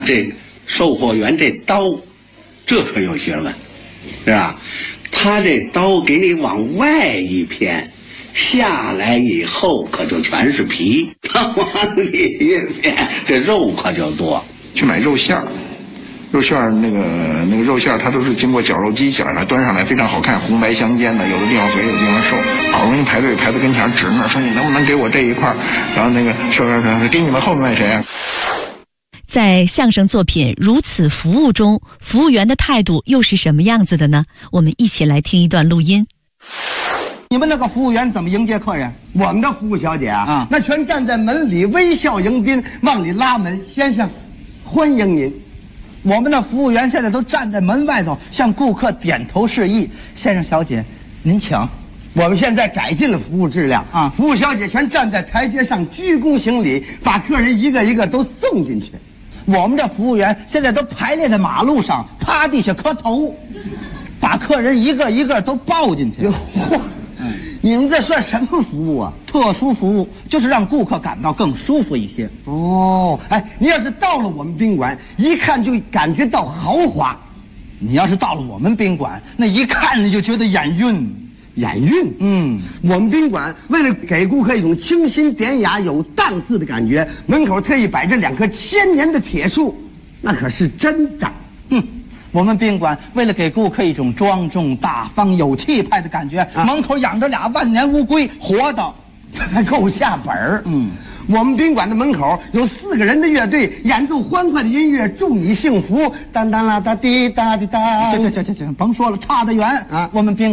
这售货员这刀，这可有学问，是吧？他这刀给你往外一偏，下来以后可就全是皮，他往里一偏，这肉可就多。 去买肉馅儿。肉馅儿那个肉馅儿，它都是经过绞肉机绞下来，端上来非常好看，红白相间的，有的地方肥，有的地方瘦。好容易排队排到跟前，指那说你能不能给我这一块？然后那个售员说给你们后面谁啊？ 在相声作品《如此服务》中，服务员的态度又是什么样子的呢？我们一起来听一段录音。 你们那个服务员怎么迎接客人？我们的服务小姐啊，那全站在门里微笑迎宾，往里拉门。先生，欢迎您。我们的服务员现在都站在门外头，向顾客点头示意。先生小姐，您请。我们现在改进了服务质量啊，服务小姐全站在台阶上鞠躬行礼，把客人一个一个都送进去。我们这服务员现在都排列在马路上，趴地下磕头，把客人一个一个都抱进去。嚯！你们这算什么服务啊？特殊服务，就是让顾客感到更舒服一些。哦，哎，你要是到了我们宾馆，一看就感觉到豪华；你要是到了我们宾馆，那一看你就觉得眼晕。眼晕？我们宾馆为了给顾客一种清新典雅、有档次的感觉，门口特意摆着2棵1000年的铁树，那可是真的。我们宾馆为了给顾客一种庄重大方有气派的感觉，门口养着2万年乌龟，活的，还够下本儿。我们宾馆的门口有4个人的乐队演奏欢快的音乐，祝你幸福。当当啦哒滴哒滴哒。行，甭说了，差得远啊！我们宾